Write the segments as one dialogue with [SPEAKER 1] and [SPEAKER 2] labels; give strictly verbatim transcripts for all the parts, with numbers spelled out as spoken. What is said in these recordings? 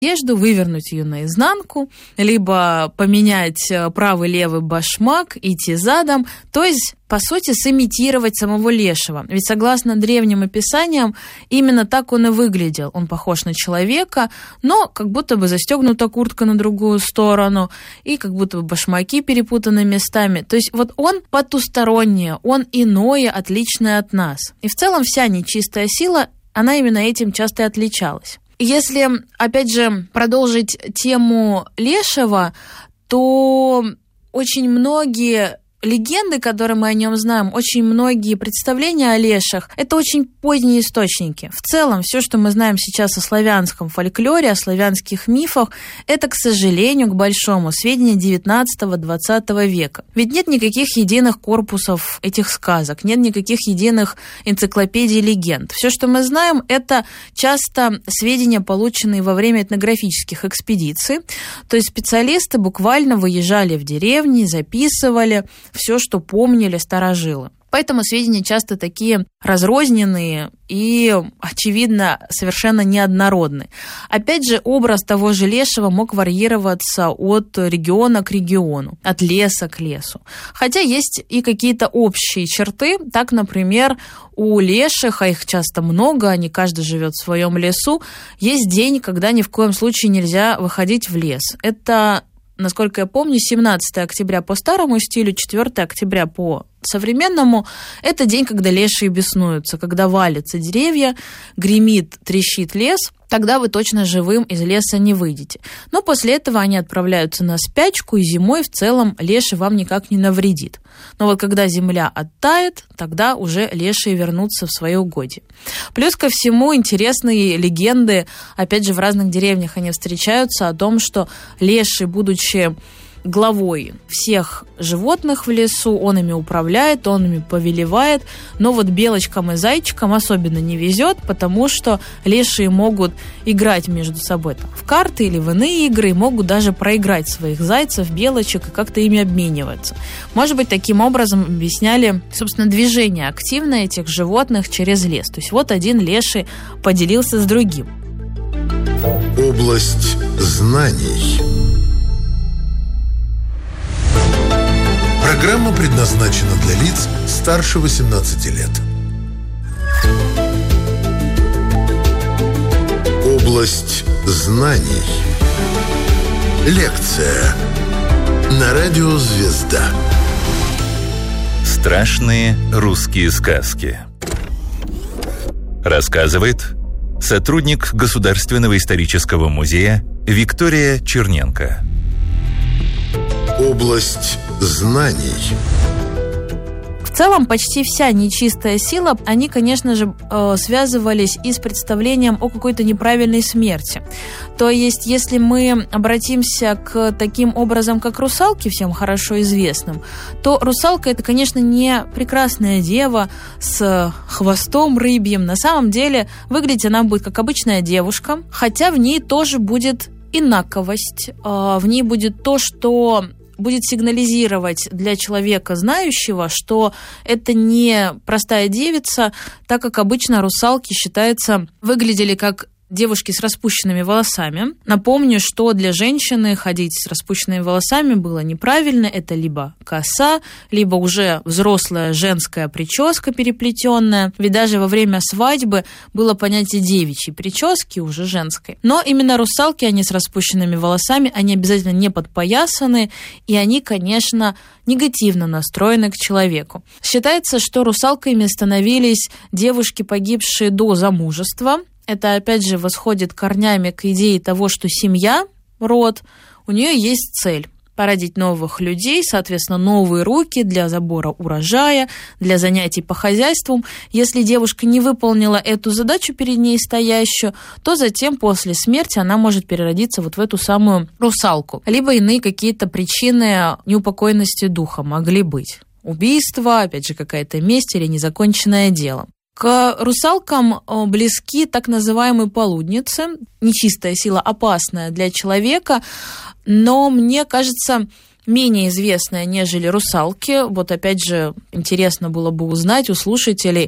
[SPEAKER 1] одежду, вывернуть ее наизнанку, либо поменять правый-левый башмак, идти задом, то есть, по сути, сымитировать самого лешего. Ведь, согласно древним описаниям, именно так он и выглядел. Он похож на человека, но как будто бы застегнута куртка на другую сторону, и как будто бы башмаки перепутаны местами. То есть вот он потустороннее, он иное, отличное от нас. И в целом вся нечистая сила, она именно этим часто и отличалась. Если, опять же, продолжить тему лешего, то очень многие легенды, которые мы о нем знаем, очень многие представления о лешах, это очень поздние источники. В целом, все, что мы знаем сейчас о славянском фольклоре, о славянских мифах, это, к сожалению, к большому, сведения девятнадцатого-двадцатого века. Ведь нет никаких единых корпусов этих сказок, нет никаких единых энциклопедий легенд. Все, что мы знаем, это часто сведения, полученные во время этнографических экспедиций. То есть специалисты буквально выезжали в деревни, записывали все, что помнили старожилы. Поэтому сведения часто такие разрозненные и, очевидно, совершенно неоднородны. Опять же, образ того же лешего мог варьироваться от региона к региону, от леса к лесу. Хотя есть и какие-то общие черты. Так, например, у леших, а их часто много, они каждый живет в своем лесу, есть день, когда ни в коем случае нельзя выходить в лес. Это, насколько я помню, семнадцатого октября по старому стилю, четвёртого октября по современному. Это день, когда лешие беснуются, когда валятся деревья, гремит, трещит лес. Тогда вы точно живым из леса не выйдете. Но после этого они отправляются на спячку, и зимой в целом леший вам никак не навредит. Но вот когда земля оттает, тогда уже лешие вернутся в свои угодья. Плюс ко всему интересные легенды, опять же, в разных деревнях они встречаются, о том, что леший, будучи главой всех животных в лесу, он ими управляет, он ими повелевает, но вот белочкам и зайчикам особенно не везет, потому что лешие могут играть между собой там, в карты или в иные игры, и могут даже проиграть своих зайцев, белочек и как-то ими обмениваться. Может быть, таким образом объясняли, собственно, движение активное этих животных через лес. То есть вот один леший поделился с другим.
[SPEAKER 2] Область знаний. Программа предназначена для лиц старше восемнадцати лет. Область знаний. Лекция на радио «Звезда».
[SPEAKER 3] Страшные русские сказки. Рассказывает сотрудник Государственного исторического музея Виктория Черненко.
[SPEAKER 2] Область знаний.
[SPEAKER 1] В целом, почти вся нечистая сила, они, конечно же, связывались и с представлением о какой-то неправильной смерти. То есть, если мы обратимся к таким образом, как русалки, всем хорошо известным, то русалка – это, конечно, не прекрасная дева с хвостом рыбьим. На самом деле, выглядеть она будет как обычная девушка, хотя в ней тоже будет инаковость, в ней будет то, что будет сигнализировать для человека, знающего, что это не простая девица, так как обычно русалки, считается, выглядели как девушки с распущенными волосами. Напомню, что для женщины ходить с распущенными волосами было неправильно. Это либо коса, либо уже взрослая женская прическа переплетенная. Ведь даже во время свадьбы было понятие девичьей прически, уже женской. Но именно русалки, они с распущенными волосами, они обязательно не подпоясаны, и они, конечно, негативно настроены к человеку. Считается, что русалками становились девушки, погибшие до замужества. Это, опять же, восходит корнями к идее того, что семья, род, у нее есть цель – породить новых людей, соответственно, новые руки для забора урожая, для занятий по хозяйству. Если девушка не выполнила эту задачу перед ней стоящую, то затем после смерти она может переродиться вот в эту самую русалку. Либо иные какие-то причины неупокоенности духа могли быть. Убийство, опять же, какая-то месть или незаконченное дело. К русалкам близки так называемые полудницы. Нечистая сила опасная для человека, но, мне кажется, менее известная, нежели русалки. Вот опять же, интересно было бы узнать у слушателей,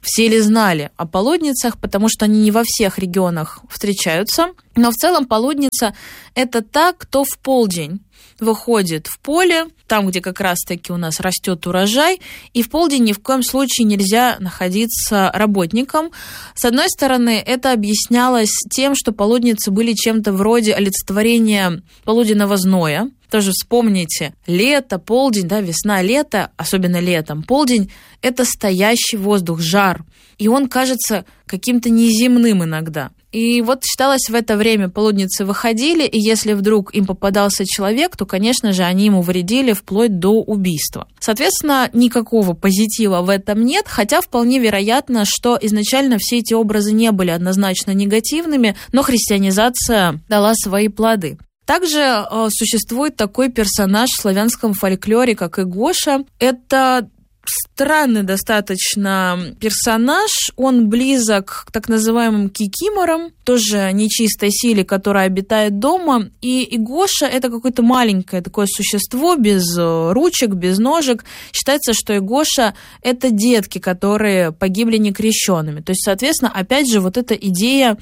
[SPEAKER 1] все ли знали о полудницах, потому что они не во всех регионах встречаются. Но в целом полудница – это та, кто в полдень выходит в поле, там, где как раз-таки у нас растет урожай, и в полдень ни в коем случае нельзя находиться работником. С одной стороны, это объяснялось тем, что полудницы были чем-то вроде олицетворения полуденного зноя. Тоже вспомните, лето, полдень, да, весна, лето, особенно летом, полдень – это стоящий воздух, жар, и он кажется каким-то неземным иногда. И вот считалось, в это время полудницы выходили, и если вдруг им попадался человек, то, конечно же, они ему вредили вплоть до убийства. Соответственно, никакого позитива в этом нет, хотя вполне вероятно, что изначально все эти образы не были однозначно негативными, но христианизация дала свои плоды. Также э, существует такой персонаж в славянском фольклоре, как Игоша. Это странный достаточно персонаж, он близок к так называемым кикиморам, тоже нечистой силе, которая обитает дома, и Игоша – это какое-то маленькое такое существо без ручек, без ножек. Считается, что Игоша – это детки, которые погибли некрещенными. То есть, соответственно, опять же, вот эта идея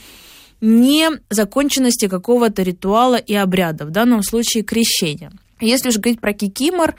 [SPEAKER 1] незаконченности какого-то ритуала и обряда, в данном случае крещения. Если же говорить про кикимор,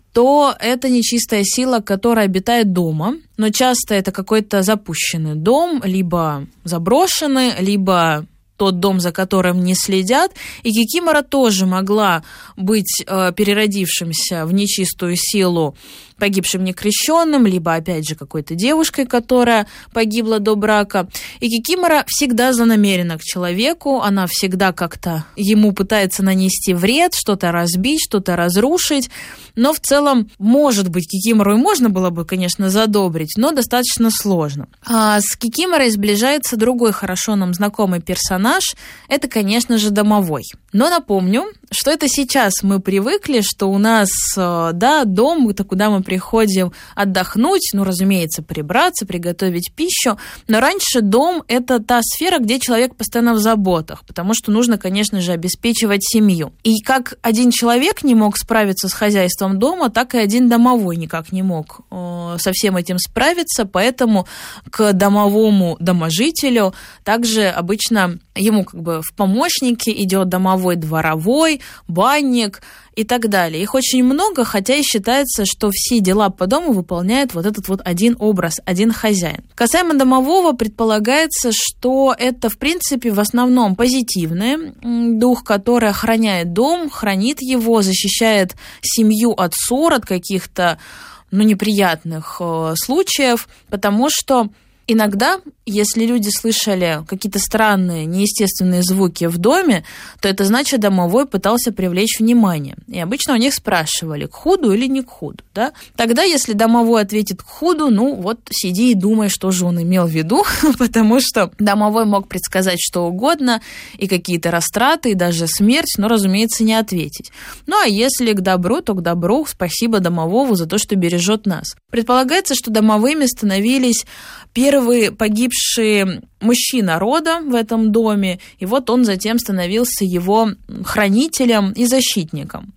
[SPEAKER 1] то это нечистая сила, которая обитает дома, но часто это какой-то запущенный дом, либо заброшенный, либо тот дом, за которым не следят. И кикимора тоже могла быть э, переродившимся в нечистую силу погибшим некрещенным, либо, опять же, какой-то девушкой, которая погибла до брака. И кикимора всегда злонамерена к человеку, она всегда как-то ему пытается нанести вред, что-то разбить, что-то разрушить. Но в целом, может быть, кикимору и можно было бы, конечно, задобрить, но достаточно сложно. А с кикиморой сближается другой хорошо нам знакомый персонаж. Это, конечно же, домовой. Но напомню, что это сейчас мы привыкли, что у нас, да, дом, это куда мы приходим отдохнуть, ну, разумеется, прибраться, приготовить пищу. Но раньше дом – это та сфера, где человек постоянно в заботах, потому что нужно, конечно же, обеспечивать семью. И как один человек не мог справиться с хозяйством дома, так и один домовой никак не мог э, со всем этим справиться, поэтому к домовому доможителю также обычно ему как бы в помощники идет домовой дворовой, банник и так далее. Их очень много, хотя и считается, что все дела по дому выполняет вот этот вот один образ, один хозяин. Касаемо домового, предполагается, что это, в принципе, в основном позитивный дух, который охраняет дом, хранит его, защищает семью от ссор, от каких-то, ну, неприятных э, случаев, потому что иногда, если люди слышали какие-то странные, неестественные звуки в доме, то это значит, домовой пытался привлечь внимание. И обычно у них спрашивали, к худу или не к худу. Да? Тогда, если домовой ответит к худу, ну вот сиди и думай, что же он имел в виду, потому что домовой мог предсказать что угодно, и какие-то растраты, и даже смерть, но, разумеется, не ответить. Ну а если к добру, то к добру. Спасибо домовому за то, что бережет нас. Предполагается, что домовыми становились первые погибшие мужчина рода в этом доме, и вот он затем становился его хранителем и защитником.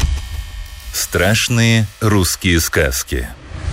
[SPEAKER 3] Страшные русские сказки.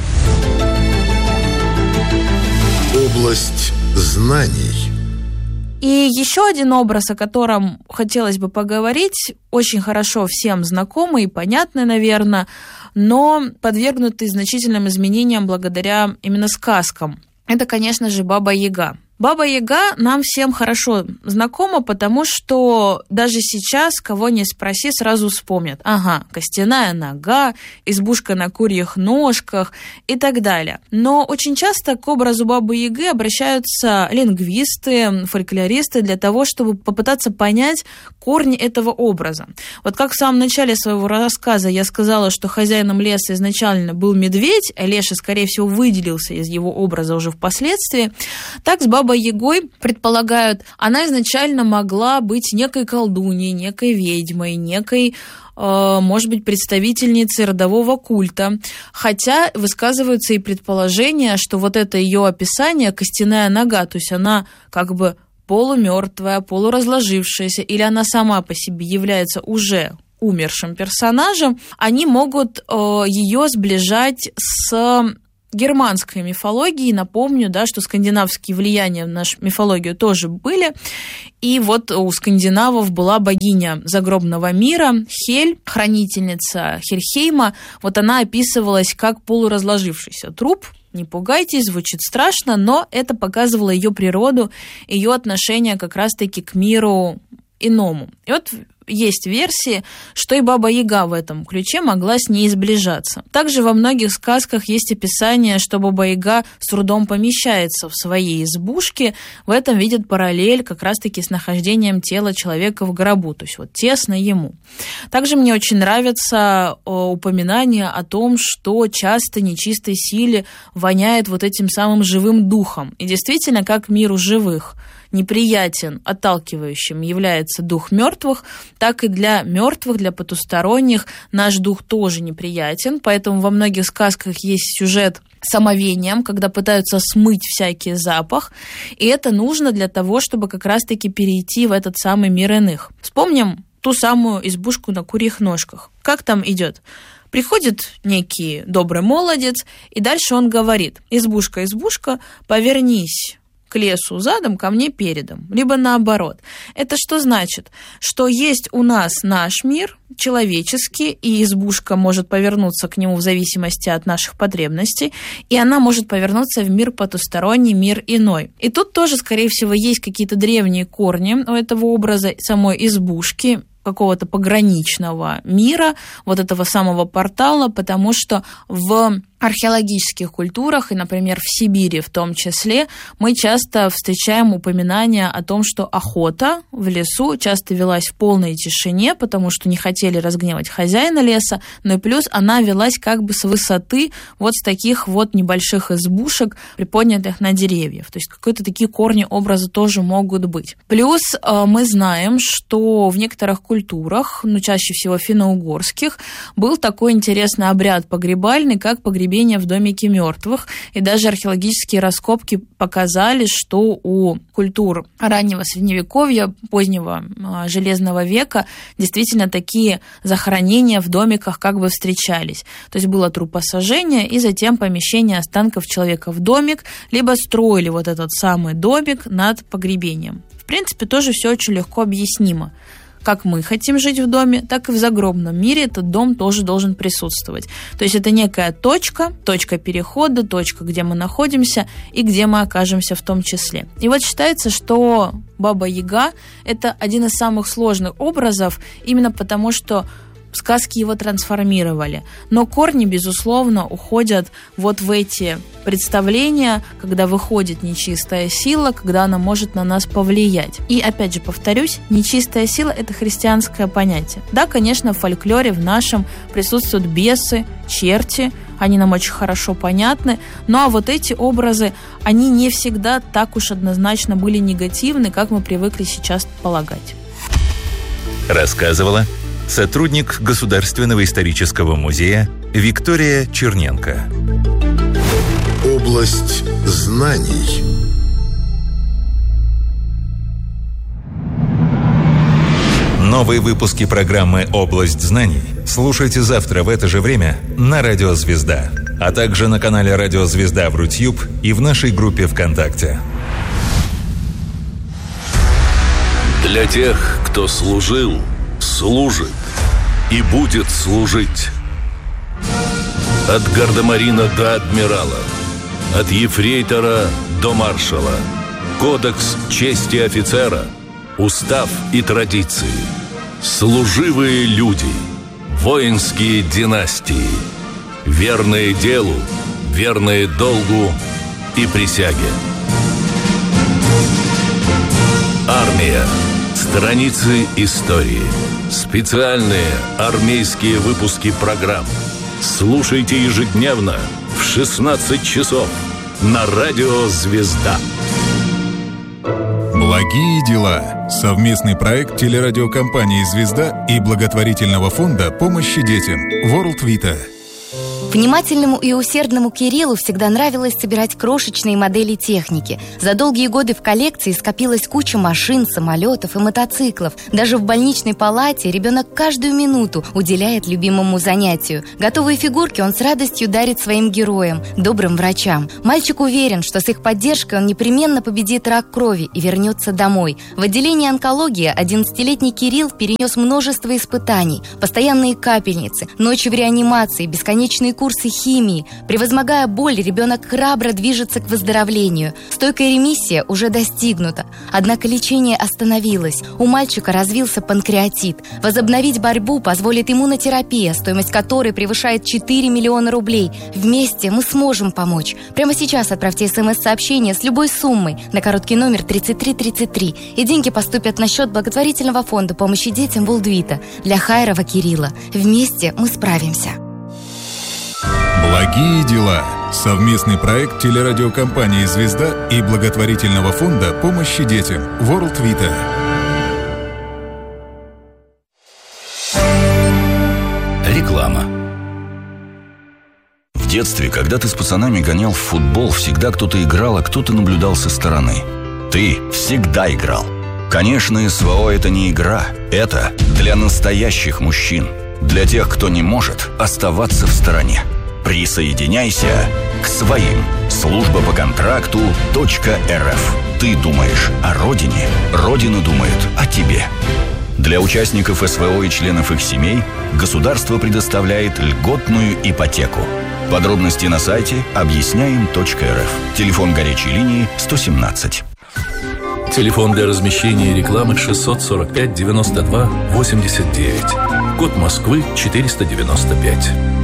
[SPEAKER 2] Область знаний.
[SPEAKER 1] И еще один образ, о котором хотелось бы поговорить, очень хорошо всем знакомый и понятный, наверное, но подвергнутый значительным изменениям благодаря именно сказкам. Это, конечно же, Баба-Яга. Баба-Яга нам всем хорошо знакома, потому что даже сейчас, кого ни спроси, сразу вспомнят. Ага, костяная нога, избушка на курьих ножках и так далее. Но очень часто к образу Бабы-Яги обращаются лингвисты, фольклористы для того, чтобы попытаться понять корни этого образа. Вот как в самом начале своего рассказа я сказала, что хозяином леса изначально был медведь, а Леша, скорее всего, выделился из его образа уже впоследствии, так с Бабой Ягой предполагают, она изначально могла быть некой колдуньей, некой ведьмой, некой, э, может быть, представительницей родового культа. Хотя высказываются и предположения, что вот это ее описание, костяная нога, то есть она как бы полумертвая, полуразложившаяся, или она сама по себе является уже умершим персонажем, они могут э, ее сближать с германской мифологии. Напомню, да, что скандинавские влияния в нашу мифологию тоже были. И вот у скандинавов была богиня загробного мира Хель, хранительница Хельхейма. Вот она описывалась как полуразложившийся труп. Не пугайтесь, звучит страшно, но это показывало ее природу, ее отношение как раз-таки к миру иному. И вот есть версии, что и Баба-Яга в этом ключе могла с ней сближаться. Также во многих сказках есть описание, что Баба-Яга с трудом помещается в своей избушке. В этом видят параллель как раз-таки с нахождением тела человека в гробу, то есть вот тесно ему. Также мне очень нравится упоминание о том, что часто нечистой силе воняет вот этим самым живым духом. И действительно, как миру живых неприятен, отталкивающим является дух мертвых, так и для мертвых, для потусторонних наш дух тоже неприятен. Поэтому во многих сказках есть сюжет с омовением, когда пытаются смыть всякий запах. И это нужно для того, чтобы как раз-таки перейти в этот самый мир иных. Вспомним ту самую избушку на курьих ножках. Как там идет? Приходит некий добрый молодец, и дальше он говорит: «Избушка, избушка, повернись к лесу задом, ко мне передом», либо наоборот. Это что значит? Что есть у нас наш мир, человеческий, и избушка может повернуться к нему в зависимости от наших потребностей, и она может повернуться в мир потусторонний, мир иной. И тут тоже, скорее всего, есть какие-то древние корни у этого образа самой избушки, какого-то пограничного мира, вот этого самого портала, потому что в археологических культурах, и, например, в Сибири в том числе, мы часто встречаем упоминания о том, что охота в лесу часто велась в полной тишине, потому что не хотели разгневать хозяина леса, но и плюс она велась как бы с высоты вот с таких вот небольших избушек, приподнятых на деревьях. То есть какие-то такие корни образа тоже могут быть. Плюс мы знаем, что в некоторых культурах, ну чаще всего финно-угорских, был такой интересный обряд погребальный, как погребение в домике мертвых. И даже археологические раскопки показали, что у культур раннего Средневековья, позднего Железного века действительно такие захоронения в домиках как бы встречались. То есть было трупосожжение и затем помещение останков человека в домик, либо строили вот этот самый домик над погребением. В принципе, тоже все очень легко объяснимо. Как мы хотим жить в доме, так и в загробном мире этот дом тоже должен присутствовать. То есть это некая точка, точка перехода, точка, где мы находимся и где мы окажемся в том числе. И вот считается, что Баба-Яга – это один из самых сложных образов, именно потому что сказки его трансформировали. Но корни, безусловно, уходят вот в эти представления, когда выходит нечистая сила, когда она может на нас повлиять. И, опять же, повторюсь, нечистая сила – это христианское понятие. Да, конечно, в фольклоре в нашем присутствуют бесы, черти, они нам очень хорошо понятны, ну а вот эти образы, они не всегда так уж однозначно были негативны, как мы привыкли сейчас полагать.
[SPEAKER 3] Рассказывала сотрудник Государственного исторического музея Виктория Черненко.
[SPEAKER 2] Область знаний.
[SPEAKER 3] Новые выпуски программы «Область знаний» слушайте завтра в это же время на Радио Звезда, а также на канале Радио Звезда в Рутьюб и в нашей группе ВКонтакте.
[SPEAKER 4] Для тех, кто служил, служит и будет служить. От гардемарина до адмирала, от ефрейтора до маршала. Кодекс чести офицера, устав и традиции. Служивые люди, воинские династии, верные делу, верные долгу и присяге. Армия. Страницы истории. Специальные армейские выпуски программ. Слушайте ежедневно в шестнадцать часов на Радио Звезда.
[SPEAKER 5] Благие дела. Совместный проект телерадиокомпании «Звезда» и благотворительного фонда помощи детям World Vita.
[SPEAKER 6] Внимательному и усердному Кириллу всегда нравилось собирать крошечные модели техники. За долгие годы в коллекции скопилась куча машин, самолетов и мотоциклов. Даже в больничной палате ребенок каждую минуту уделяет любимому занятию. Готовые фигурки он с радостью дарит своим героям, добрым врачам. Мальчик уверен, что с их поддержкой он непременно победит рак крови и вернется домой. В отделении онкологии одиннадцатилетний Кирилл перенес множество испытаний. Постоянные капельницы, ночи в реанимации, бесконечные курсы химии. Превозмогая боль, ребенок храбро движется к выздоровлению. Стойкая ремиссия уже достигнута. Однако лечение остановилось. У мальчика развился панкреатит. Возобновить борьбу позволит иммунотерапия, стоимость которой превышает четыре миллиона рублей. Вместе мы сможем помочь. Прямо сейчас отправьте смс-сообщение с любой суммой на короткий номер тридцать три тридцать три, и деньги поступят на счет благотворительного фонда помощи детям Волдвита для Хайрова Кирилла. Вместе мы справимся.
[SPEAKER 5] Благие дела. Совместный проект телерадиокомпании «Звезда» и благотворительного фонда помощи детям World Vita.
[SPEAKER 4] Реклама. В детстве, когда ты с пацанами гонял в футбол, всегда кто-то играл, а кто-то наблюдал со стороны. Ты всегда играл. Конечно, СВО – это не игра. Это для настоящих мужчин. Для тех, кто не может оставаться в стороне. Присоединяйся к своим. Служба по контракту .рф. Ты думаешь о родине, Родина думает о тебе. Для участников СВО и членов их семей государство предоставляет льготную ипотеку. Подробности на сайте объясняем точка эр эф. Телефон горячей линии сто семнадцать.
[SPEAKER 7] Телефон для размещения рекламы шестьсот сорок пять девяносто два восемьдесят девять. Код Москвы четыреста девяносто пять.